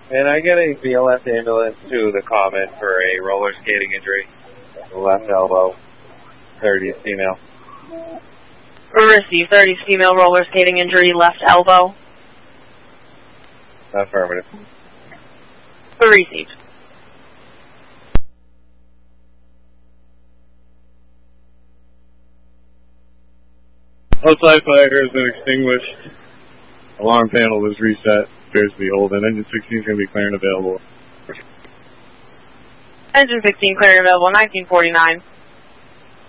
And I get a BLS ambulance to the Common for a roller skating injury. Left elbow, 30th female. Received 30th female roller skating injury, left elbow. Affirmative. Received. Outside fire has been extinguished. Alarm panel is reset. Appears to be holding. Engine 16 is going to be clear and available. Engine 16 clear and available, 1949.